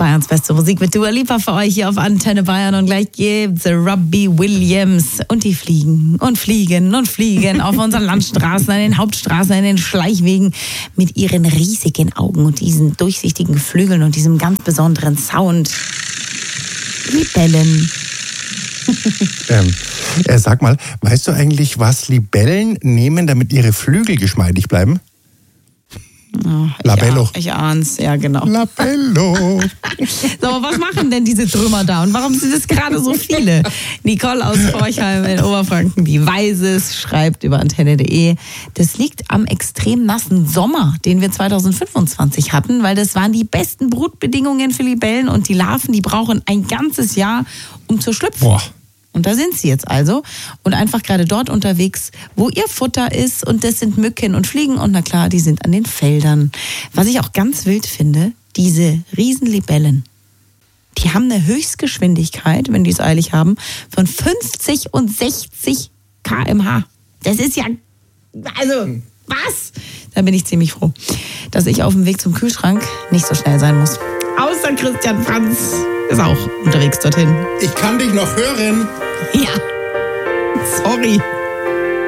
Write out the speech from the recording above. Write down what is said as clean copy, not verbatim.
Bayerns beste Musik mit Dua Lipa für euch hier auf Antenne Bayern. Und gleich gibt's Robbie Williams. Und die fliegen und fliegen und fliegen auf unseren Landstraßen, an den Hauptstraßen, an den Schleichwegen mit ihren riesigen Augen und diesen durchsichtigen Flügeln und diesem ganz besonderen Sound. Libellen. Sag mal, weißt du eigentlich, was Libellen nehmen, damit ihre Flügel geschmeidig bleiben? Oh, Labello. Ich ahn's, ja genau. Labello. So, aber was machen denn diese Trümmer da und warum sind es gerade so viele? Nicole aus Forchheim in Oberfranken, die weiß es, schreibt über antenne.de. Das liegt am extrem nassen Sommer, den wir 2025 hatten, weil das waren die besten Brutbedingungen für Libellen und die Larven, die brauchen ein ganzes Jahr, um zu schlüpfen. Boah. Und da sind sie jetzt also und einfach gerade dort unterwegs, wo ihr Futter ist und das sind Mücken und Fliegen und na klar, die sind an den Feldern. Was ich auch ganz wild finde, diese Riesenlibellen, die haben eine Höchstgeschwindigkeit, wenn die es eilig haben, von 50 und 60 km/h. Das ist ja, also was? Da bin ich ziemlich froh, dass ich auf dem Weg zum Kühlschrank nicht so schnell sein muss. Außer Christian Franz ist auch unterwegs dorthin. Ich kann dich noch hören. Ja, sorry.